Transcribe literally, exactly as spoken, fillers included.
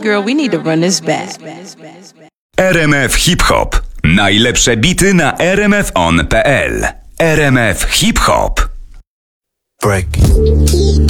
Girl, we need to run this back. R M F Hip Hop. Najlepsze bity na r m f on kropka p l. R M F Hip Hop. Break.